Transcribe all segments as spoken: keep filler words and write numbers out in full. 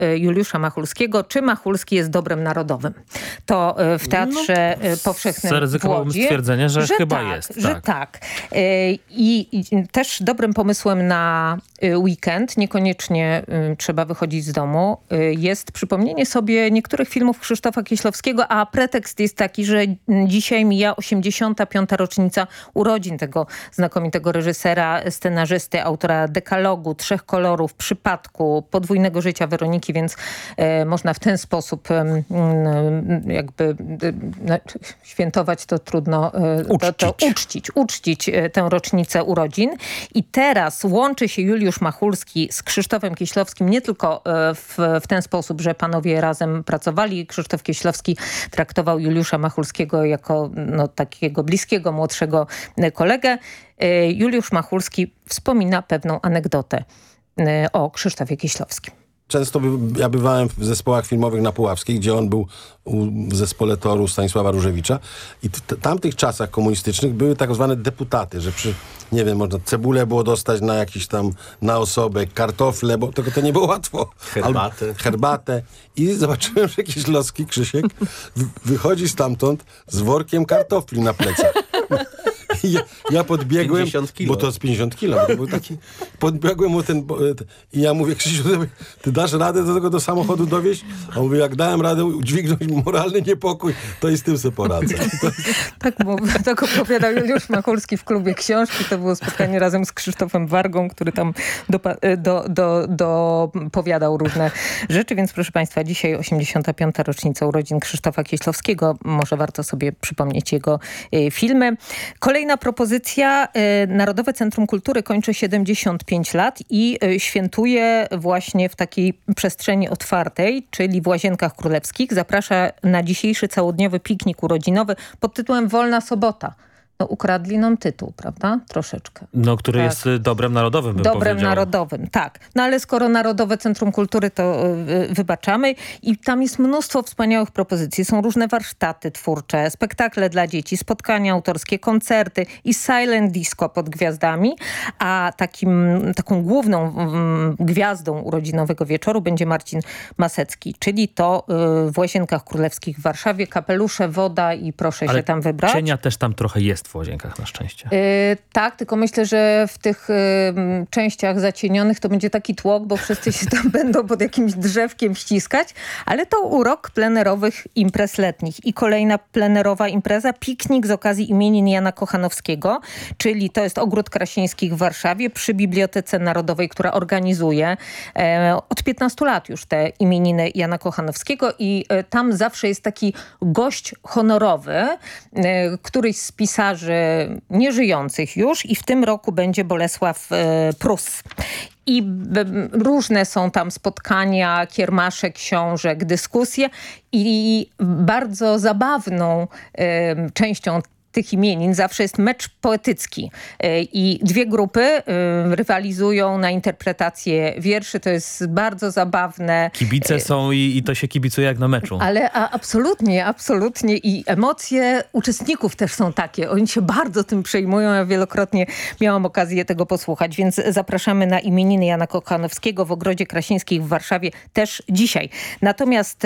Juliusza Machulskiego, czy Machulski jest dobrem narodowym. To w Teatrze no, Powszechnym zaryzykowałbym w Łodzi, stwierdzenie, że, że chyba tak, jest. Że tak. tak. I, I też dobrym pomysłem na weekend, niekoniecznie trzeba wychodzić z domu, jest przypomnienie sobie niektórych filmów Krzysztofa Kieślowskiego, a pretekst jest taki, że dzisiaj mija osiemdziesiąta piąta rocznica urodzin tego znakomitego reżysera, scenarzysty, autora Dekalogu, Trzech kolorów, Przypadku, Podwójnego życia Weroniki, więc e, można w ten sposób e, jakby e, no, świętować to trudno. E, uczcić. To, to uczcić, uczcić e, tę rocznicę urodzin. I teraz łączy się Juliusz Machulski z Krzysztofem Kieślowskim nie tylko e, w, w ten sposób, że panowie razem pracowali. Krzysztof Kieślowski traktował Juliusza Machulskiego jako no, takiego bliskiego, młodszego kolegę. E, Juliusz Machulski wspomina pewną anegdotę o Krzysztofie Kieślowskim. Często by, ja bywałem w zespołach filmowych na Puławskiej, gdzie on był u, w zespole toru Stanisława Różewicza i w tamtych czasach komunistycznych były tak zwane deputaty, że przy, nie wiem, można cebulę było dostać na jakiś tam, na osobę, kartofle, bo tego to nie było łatwo. Herbatę. Albo, herbatę. I zobaczyłem, że jakiś loski Krzysiek w, wychodzi stamtąd z workiem kartofli na plecach. Ja, ja podbiegłem, bo to z pięćdziesiąt kilo, to był taki, podbiegłem mu ten, i ja mówię, Krzysiu, ty dasz radę do tego do samochodu dowieźć? A on mówi, jak dałem radę udźwignąć moralny niepokój, to i z tym sobie poradzę. Tak, bo tak opowiadał Juliusz Machulski w klubie książki. To było spotkanie razem z Krzysztofem Wargą, który tam dopowiadał do, do, do, powiadał różne rzeczy, więc proszę Państwa, dzisiaj osiemdziesiąta piąta rocznica urodzin Krzysztofa Kieślowskiego. Może warto sobie przypomnieć jego y, filmy. Kolejna propozycja. Narodowe Centrum Kultury kończy siedemdziesiąt pięć lat i świętuje właśnie w takiej przestrzeni otwartej, czyli w Łazienkach Królewskich. Zaprasza na dzisiejszy całodniowy piknik urodzinowy pod tytułem Wolna Sobota. No, ukradli nam tytuł, prawda? Troszeczkę. No, który tak. jest dobrem narodowym, bym Dobrem powiedział. narodowym, tak. No ale skoro Narodowe Centrum Kultury, to y, wybaczamy. I tam jest mnóstwo wspaniałych propozycji. Są różne warsztaty twórcze, spektakle dla dzieci, spotkania autorskie, koncerty i silent disco pod gwiazdami. A takim, taką główną y, gwiazdą urodzinowego wieczoru będzie Marcin Masecki, czyli to y, w Łazienkach Królewskich w Warszawie. Kapelusze, woda i proszę ale się tam wybrać. cienia też tam trochę jest w Łazienkach na szczęście. Yy, tak, tylko myślę, że w tych yy, częściach zacienionych to będzie taki tłok, bo wszyscy się tam będą pod jakimś drzewkiem ściskać, ale to urok plenerowych imprez letnich. I kolejna plenerowa impreza, piknik z okazji imienin Jana Kochanowskiego, czyli to jest Ogród Krasińskich w Warszawie przy Bibliotece Narodowej, która organizuje e, od piętnastu lat już te imieniny Jana Kochanowskiego i e, tam zawsze jest taki gość honorowy, e, któryś z pisarzy nieżyjących już i w tym roku będzie Bolesław e, Prus. I b, różne są tam spotkania, kiermasze książek, dyskusje i bardzo zabawną e, częścią tych imienin zawsze jest mecz poetycki i dwie grupy rywalizują na interpretację wierszy. To jest bardzo zabawne. Kibice są i, i to się kibicuje jak na meczu. Ale a, absolutnie, absolutnie i emocje uczestników też są takie. Oni się bardzo tym przejmują. Ja wielokrotnie miałam okazję tego posłuchać, więc zapraszamy na imieniny Jana Kochanowskiego w Ogrodzie Krasińskich w Warszawie też dzisiaj. Natomiast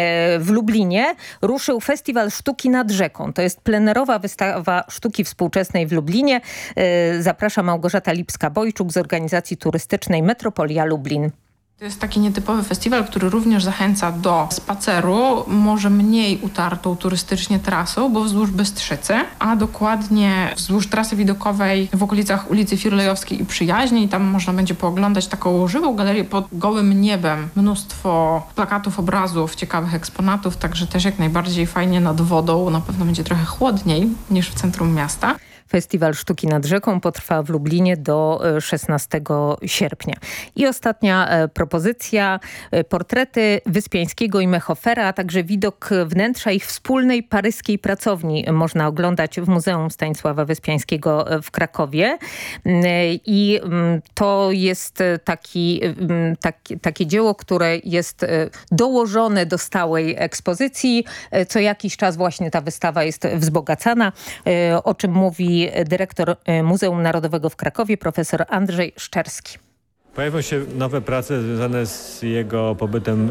w Lublinie ruszył Festiwal Sztuki nad Rzeką. To jest plenerowa wystawa Wystawa Sztuki Współczesnej w Lublinie. Zaprasza Małgorzata Lipska-Bojczuk z organizacji turystycznej Metropolia Lublin. To jest taki nietypowy festiwal, który również zachęca do spaceru, może mniej utartą turystycznie trasą, bo wzdłuż Bystrzycy, a dokładnie wzdłuż trasy widokowej w okolicach ulicy Firlejowskiej i Przyjaźni. Tam można będzie pooglądać taką żywą galerię pod gołym niebem. Mnóstwo plakatów, obrazów, ciekawych eksponatów, także też jak najbardziej fajnie nad wodą. Na pewno będzie trochę chłodniej niż w centrum miasta. Festiwal Sztuki nad Rzeką potrwa w Lublinie do szesnastego sierpnia. I ostatnia propozycja, portrety Wyspiańskiego i Mechofera, a także widok wnętrza ich wspólnej paryskiej pracowni można oglądać w Muzeum Stanisława Wyspiańskiego w Krakowie. I to jest taki, taki, takie dzieło, które jest dołożone do stałej ekspozycji. Co jakiś czas właśnie ta wystawa jest wzbogacana, o czym mówi dyrektor Muzeum Narodowego w Krakowie, profesor Andrzej Szczerski. Pojawią się nowe prace związane z jego pobytem